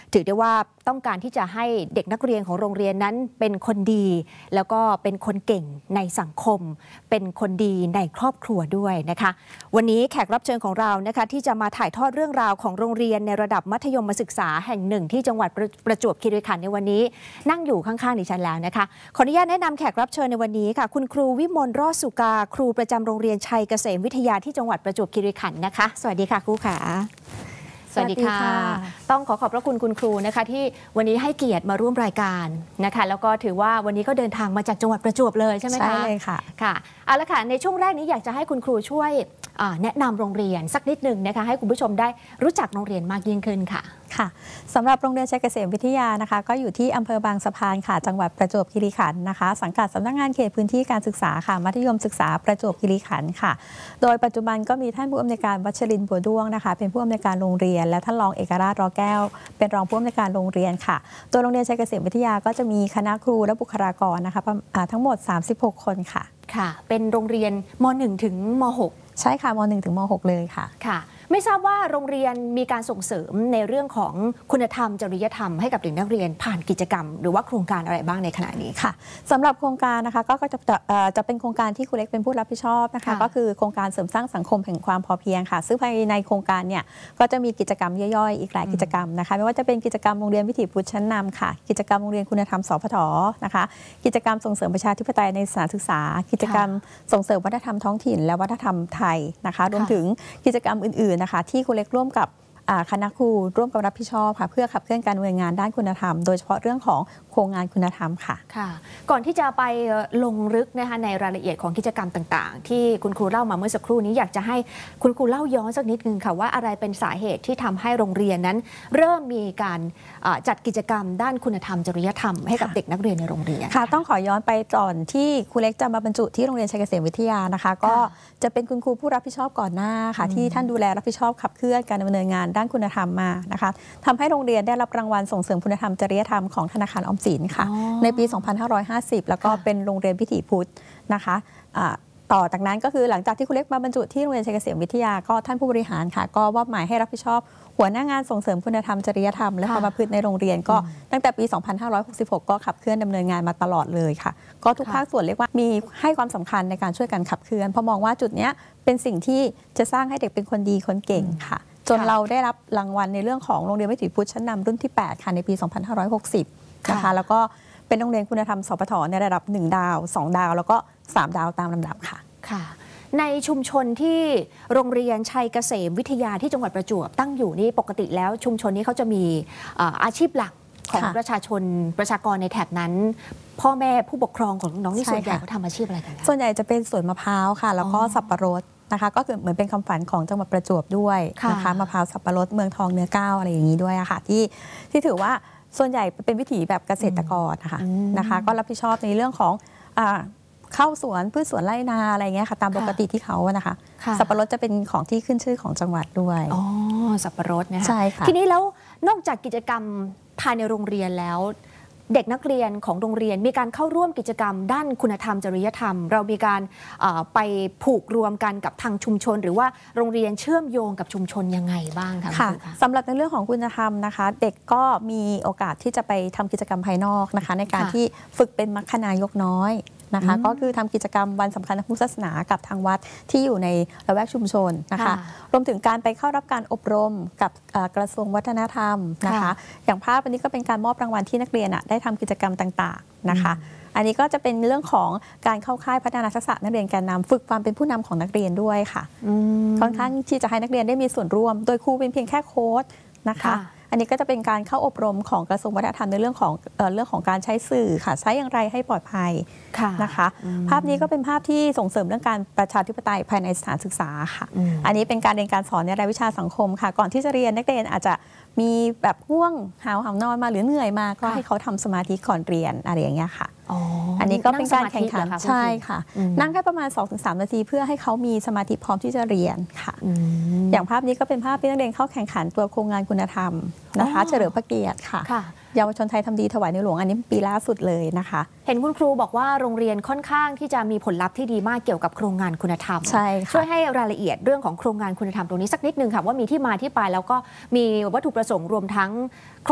ถือได้ว่าต้องการที่จะให้เด็กนักเรียนของโรงเรียนนั้นเป็นคนดีแล้วก็เป็นคนเก่งในสังคมเป็นคนดีในครอบครัวด้วยนะคะวันนี้แขกรับเชิญของเรานะคะที่จะมาถ่ายทอดเรื่องราวของโรงเรียนในระดับมัธยมศึกษาแห่งหนึ่งที่จังหวัดประจวบคีรีขันธ์ในวันนี้นั่งอยู่ข้างๆดิฉันแล้วนะคะขออนุญาตแนะนำแขกรับเชิญในวันนี้ค่ะคุณครูวิมลรอดสุกาครูประจำโรงเรียนชัยเกษมวิทยาที่จังหวัดประจวบคีรีขันธ์นะคะสวัสดีค่ะครูขาสวัสดีค่ะต้องขอบพระคุณคุณครูนะคะที่วันนี้ให้เกียรติมาร่วมรายการนะคะแล้วก็ถือว่าวันนี้ก็เดินทางมาจากจังหวัดประจวบเลยใช่ไหมคะใช่เลยค่ะค่ะเอาละค่ะในช่วงแรกนี้อยากจะให้คุณครูช่วยแนะนำโรงเรียนสักนิดหนึ่งนะคะให้คุณผู้ชมได้รู้จักโรงเรียนมากยิ่งขึ้นค่ะค่ะสำหรับโรงเรียนชัยเกษมวิทยานะคะก็อยู่ที่อำเภอบางสะพานค่ะจังหวัดประจวบคีรีขันธ์นะคะสังกัดสำนักงานเขตพื้นที่การศึกษาค่ะมัธยมศึกษาประจวบคีรีขันธ์ค่ะโดยปัจจุบันก็มีท่านผู้อำนวยการวัชรินทร์บัวด้วงนะคะเป็นผู้อำนวยการโรงเรียนและท่านรองเอกราชรอแก้วเป็นรองผู้อำนวยการโรงเรียนค่ะตัวโรงเรียนชัยเกษมวิทยาก็จะมีคณะครูและบุคลากรนะคะทั้งหมด36คนค่ะค่ะเป็นโรงเรียนม.1 ถึงม .6 ใช่ค่ะม.1 ถึงม.6 เลยค่ะค่ะไม่ทราบว่าโรงเรียนมีการส่งเสริมในเรื่องของคุณธรรมจริยธรรมให้กับเด็กนักเรียนผ่านกิจกรรมหรือว่าโครงการอะไรบ้างในขณะนี้ค่ะสำหรับโครงการนะคะก็จะเป็นโครงการที่ครูเล็กเป็นผู้รับผิดชอบนะคะก็คือโครงการเสริมสร้างสังคมแห่งความพอเพียงค่ะซึ่งภายในโครงการเนี่ยก็จะมีกิจกรรมย่อยๆอีกหลายกิจกรรมนะคะไม่ว่าจะเป็นกิจกรรมโรงเรียนวิถีพุทธชั้นนำค่ะกิจกรรมโรงเรียนคุณธรรมสพทนะคะกิจกรรมส่งเสริมประชาธิปไตยในสถานศึกษากิจกรรมส่งเสริมวัฒนธรรมท้องถิ่นและวัฒนธรรมไทยนะคะรวมถึงกิจกรรมอื่นๆนะคะที่ครูเล็กร่วมกับคณะครูร่วมกับรับผิดชอบค่ะเพื่อขับเคลื่อนการดำเนินงานด้านคุณธรรมโดยเฉพาะเรื่องของโครงงานคุณธรรมค่ะค่ะก่อนที่จะไปลงลึกนะคะในรายละเอียดของกิจกรรมต่างๆที่คุณครูเล่ามาเมื่อสักครู่นี้อยากจะให้คุณครูเล่าย้อนสักนิดนึงค่ะว่าอะไรเป็นสาเหตุที่ทำให้โรงเรียนนั้นเริ่มมีการจัดกิจกรรมด้านคุณธรรมจริยธรรมให้กับเด็กนักเรียนในโรงเรียนค่ะต้องขอย้อนไปก่อนที่ครูเล็กจะมาบรรจุที่โรงเรียนชัยเกษมวิทยานะคะก็จะเป็นคุณครูผู้รับผิดชอบก่อนหน้าค่ะที่ท่านดูแลรับผิดชอบขับเคลื่อนการดำเนินงานด้านคุณธรรมมานะคะทำให้โรงเรียนได้รับรางวัลส่งเสริมคุณธรรมจริยธรรมของธนาคารออมสินค่ะในปี 2550 แล้วก็เป็นโรงเรียนวิถีพุทธนะคะต่อจากนั้นก็คือหลังจากที่ครูเล็กมาบรรจุที่โรงเรียนชัยเกษมวิทยาก็ท่านผู้บริหารค่ะก็มอบหมายให้รับผิดชอบหัวหน้างานส่งเสริมคุณธรรมจริยธรรมและความประพฤติในโรงเรียนก็ตั้งแต่ปี 2566 ก็ขับเคลื่อนดำเนินงานมาตลอดเลยค่ะก็ทุกภาคส่วนเรียกว่ามีให้ความสำคัญในการช่วยกันขับเคลื่อนเพราะมองว่าจุดนี้เป็นสิ่งที่จะสร้างให้เด็กเป็นคนดีคนเก่งค่ะจนเราได้รับรางวัลในเรื่องของโรงเรียนวิถีพุทธชั้นนำรุ่นที่ 8 ค่ะในปี 2560 นะคะแล้วก็เป็นโรงเรียนคุณธรรมสพทในระดับ1 ดาว 2 ดาวแล้วก็3 ดาวตามลำดับค่ะค่ะในชุมชนที่โรงเรียนชัยเกษมวิทยาที่จังหวัดประจวบตั้งอยู่นี่ปกติแล้วชุมชนนี้เขาจะมีอาชีพหลักของประชาชนประชากรในแถบนั้นพ่อแม่ผู้ปกครองของน้องนี่ส่วนใหญ่เขาทำอาชีพอะไรกันส่วนใหญ่จะเป็นสวนมะพร้าวค่ะแล้วก็สับปะรดนะคะก็คือเหมือนเป็นคำฝันของจังหวัดประจวบด้วยนะคะมะพร้าวสับปะรดเมืองทองเนื้อก้าวอะไรอย่างนี้ด้วยค่ะที่ถือว่าส่วนใหญ่เป็นวิถีแบบเกษตรกรนะคะก็รับผิดชอบในเรื่องของเข้าสวนพืชสวนไร่นาอะไรเงี้ยค่ะตามปกติที่เขานะคะสับปะรดจะเป็นของที่ขึ้นชื่อของจังหวัดด้วยอ๋อสับปะรดนะคะใช่ค่ะทีนี้แล้วนอกจากกิจกรรมภายในโรงเรียนแล้วเด็กนักเรียนของโรงเรียนมีการเข้าร่วมกิจกรรมด้านคุณธรรมจริยธรรมเรามีการไปผูกรวมกันกับทางชุมชนหรือว่าโรงเรียนเชื่อมโยงกับชุมชนยังไงบ้างคะค่ะสำหรับในเรื่องของคุณธรรมนะคะเด็กก็มีโอกาสที่จะไปทำกิจกรรมภายนอกนะคะในการที่ฝึกเป็นมัคคณายกน้อยนะคะก็คือทำกิจกรรมวันสำคัญทางพุทธศาสนากับทางวัดที่อยู่ในละแวกชุมชนนะคะรวมถึงการไปเข้ารับการอบรมกับกระทรวงวัฒนธรรมนะคะอย่างภาพวันนี้ก็เป็นการมอบรางวัลที่นักเรียนได้ทำกิจกรรมต่างๆนะคะอันนี้ก็จะเป็นเรื่องของการเข้าค่ายพัฒนาทักษะนักเรียนแกนนำฝึกความเป็นผู้นำของนักเรียนด้วยค่ะค่อนข้างที่จะให้นักเรียนได้มีส่วนร่วมโดยครูเป็นเพียงแค่โค้ชนะคะอันนี้ก็จะเป็นการเข้าอบรมของกระทรวงวัฒนธรรมในเรื่องของการใช้สื่อค่ะใช้อย่างไรให้ปลอดภัยนะคะภาพนี้ก็เป็นภาพที่ส่งเสริมเรื่องการประชาธิปไตยภายในสถานศึกษาค่ะอันนี้เป็นการเรียนการสอนในรายวิชาสังคมค่ะก่อนที่จะเรียนนักเรียนอาจจะมีแบบง่วงหาวนอนมาหรือเหนื่อยมาก็ให้เขาทำสมาธิก่อนเรียนอะไรอย่างเงี้ยค่ะอันนี้ก็เป็นการแข่งขันใช่ค่ะนั่งแค่ประมาณ 2-3 นาทีเพื่อให้เขามีสมาธิพร้อมที่จะเรียนค่ะอย่างภาพนี้ก็เป็นภาพที่นักเรียนเข้าแข่งขันตัวโครงงานคุณธรรมนะคะเฉลิมพระเกียรติค่ะเยาวชนไทยทำดีถวายในหลวงอันนี้ปีล่าสุดเลยนะคะเห็นคุณครูบอกว่าโรงเรียนค่อนข้างที่จะมีผลลัพธ์ที่ดีมากเกี่ยวกับโครงงานคุณธรรมช่วยให้รายละเอียดเรื่องของโครงงานคุณธรรมตรงนี้สักนิดนึงค่ะว่ามีที่มาที่ไปแล้วก็มีวัตถุประสงค์รวมทั้ง